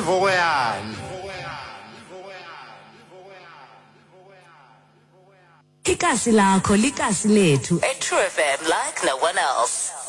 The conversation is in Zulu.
Ivoyani. Ikasi lakho likasi lethu. A True FM like no one else.